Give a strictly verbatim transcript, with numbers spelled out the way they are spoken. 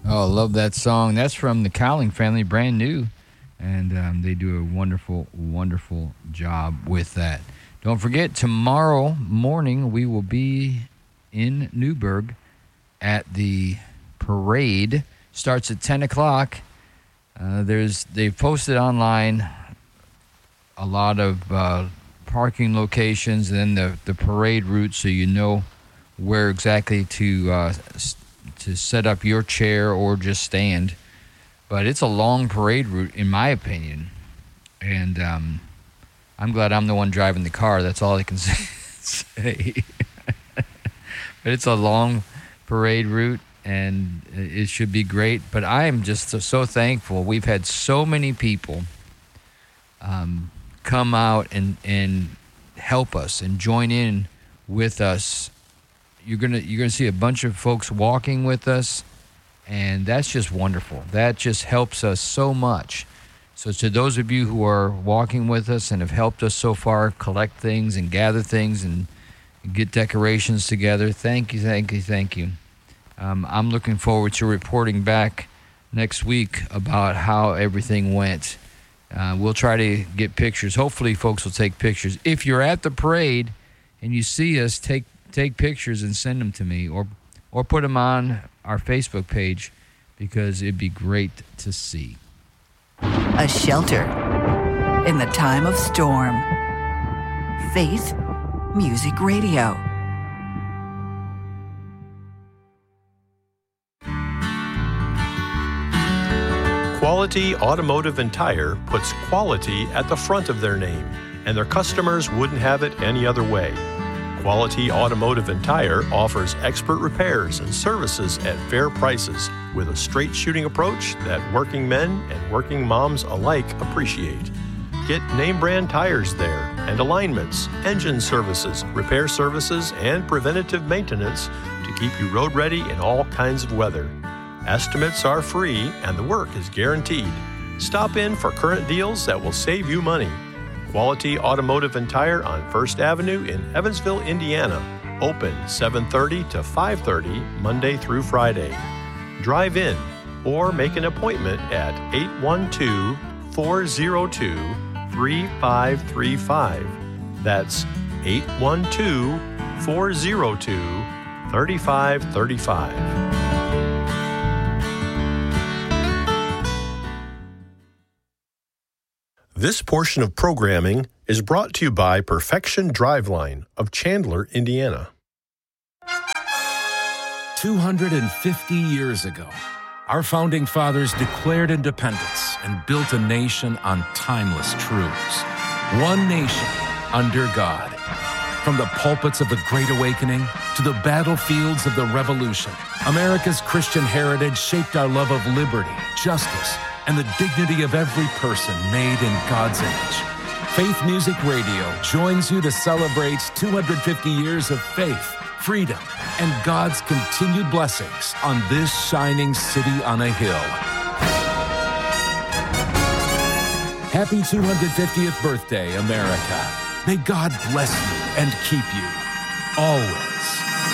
Oh, love that song. That's from the Cowling family, brand new. And um, they do a wonderful, wonderful job with that. Don't forget, tomorrow morning we will be in Newburgh at the parade. Starts at ten o'clock. Uh, there's They've posted online a lot of uh, parking locations and then the, the parade route so you know where exactly to uh, to set up your chair or just stand. But it's a long parade route, in my opinion. And um, I'm glad I'm the one driving the car. That's all I can say. But it's a long parade route, and it should be great. But I am just so, so thankful. We've had so many people um, come out and, and help us and join in with us. You're gonna you're gonna see a bunch of folks walking with us. And that's just wonderful. That just helps us so much. So to those of you who are walking with us and have helped us so far collect things and gather things and get decorations together, thank you, thank you, thank you. Um, I'm looking forward to reporting back next week about how everything went. Uh, we'll try to get pictures. Hopefully folks will take pictures. If you're at the parade and you see us, take take pictures and send them to me, or or put them on our Facebook page, because it'd be great to see. A shelter in the time of storm. Faith Music Radio. Quality Automotive and Tire puts quality at the front of their name, and their customers wouldn't have it any other way. Quality Automotive and Tire offers expert repairs and services at fair prices with a straight shooting approach that working men and working moms alike appreciate. Get name brand tires there and alignments, engine services, repair services, and preventative maintenance to keep you road ready in all kinds of weather. Estimates are free and the work is guaranteed. Stop in for current deals that will save you money. Quality Automotive and Tire on First Avenue in Evansville, Indiana. Open seven thirty to five thirty Monday through Friday. Drive in or make an appointment at eight one two, four zero two, three five three five. That's eight one two, four zero two, three five three five. This portion of programming is brought to you by Perfection Driveline of Chandler, Indiana. two hundred fifty years ago, our founding fathers declared independence and built a nation on timeless truths. One nation under God. From the pulpits of the Great Awakening to the battlefields of the Revolution, America's Christian heritage shaped our love of liberty, justice, and the dignity of every person made in God's image. Faith Music Radio joins you to celebrate two hundred fifty years of faith, freedom, and God's continued blessings on this shining city on a hill. Happy two hundred fiftieth birthday, America. May God bless you and keep you always.